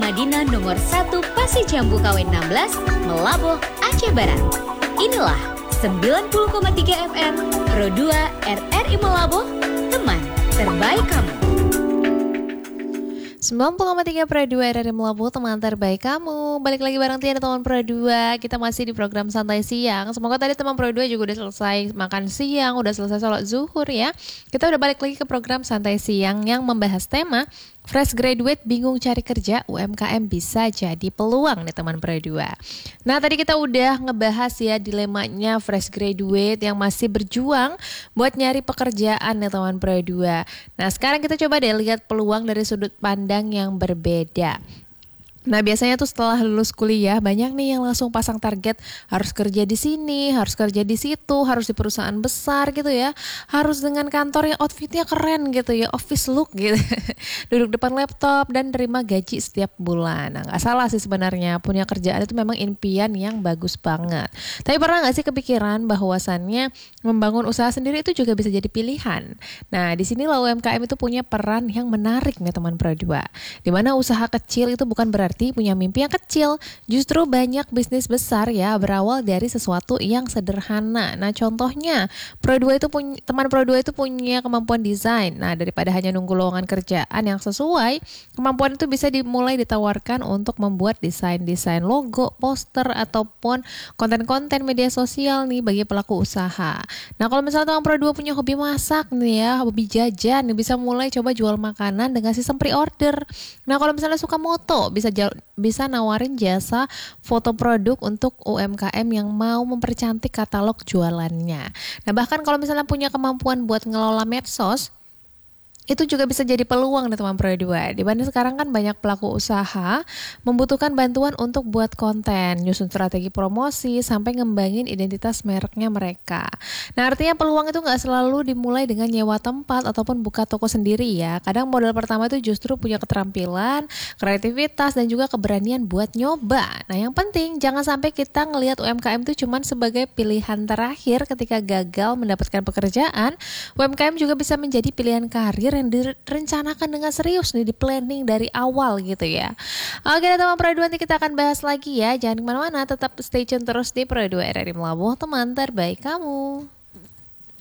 Madinah nomor 1 Pasir Jambu KW 16, Melaboh, Aceh Barat. Inilah 90,3 FM Pro 2 RRI Melaboh, teman terbaik kamu. 90,3 Pro 2 RRI Melaboh, teman terbaik kamu. Balik lagi bareng Tia dan teman Pro 2. Kita masih di program Santai Siang. Semoga tadi teman Pro 2 juga udah selesai makan siang, udah selesai sholat zuhur ya. Kita udah balik lagi ke program Santai Siang yang membahas tema Fresh Graduate bingung cari kerja, UMKM bisa jadi peluang nih teman Pro 2. Nah tadi kita udah ngebahas ya dilemanya Fresh Graduate yang masih berjuang buat nyari pekerjaan nih teman Pro 2. Nah sekarang kita coba deh lihat peluang dari sudut pandang yang berbeda. Nah biasanya tuh setelah lulus kuliah banyak nih yang langsung pasang target harus kerja di sini, harus kerja di situ, harus di perusahaan besar gitu ya, harus dengan kantor yang outfitnya keren gitu ya, office look gitu, duduk depan laptop dan terima gaji setiap bulan. Nah nggak salah sih sebenarnya, punya kerjaan itu memang impian yang bagus banget. Tapi pernah nggak sih kepikiran bahwasannya membangun usaha sendiri itu juga bisa jadi pilihan? Nah di sini UMKM itu punya peran yang menarik nih teman Pro 2, dimana usaha kecil itu bukan berarti punya mimpi yang kecil. Justru banyak bisnis besar ya berawal dari sesuatu yang sederhana. Nah contohnya teman Pro 2 itu punya kemampuan desain. Nah daripada hanya nunggu lowongan kerjaan yang sesuai, kemampuan itu bisa dimulai ditawarkan untuk membuat desain-desain logo, poster ataupun konten-konten media sosial nih bagi pelaku usaha. Nah kalau misalnya teman Pro 2 punya hobi masak nih ya, hobi jajan nih, bisa mulai coba jual makanan dengan sistem pre-order. Nah kalau misalnya suka moto, bisa nawarin jasa foto produk untuk UMKM yang mau mempercantik katalog jualannya. Nah bahkan kalau misalnya punya kemampuan buat ngelola medsos, itu juga bisa jadi peluang nih teman Pro 2. Di mana sekarang kan banyak pelaku usaha membutuhkan bantuan untuk buat konten, nyusun strategi promosi, sampai ngembangin identitas mereknya mereka. Nah artinya peluang itu gak selalu dimulai dengan nyewa tempat ataupun buka toko sendiri ya. Kadang modal pertama itu justru punya keterampilan, kreativitas, dan juga keberanian buat nyoba. Nah yang penting jangan sampai kita ngelihat UMKM itu cuma sebagai pilihan terakhir ketika gagal mendapatkan pekerjaan. UMKM juga bisa menjadi pilihan karir yang direncanakan dengan serius nih, di planning dari awal gitu ya. Oke teman Pro 2, nanti kita akan bahas lagi ya. Jangan kemana-mana, tetap stay tune terus di Pro 2 RRI Melaboh, teman terbaik kamu.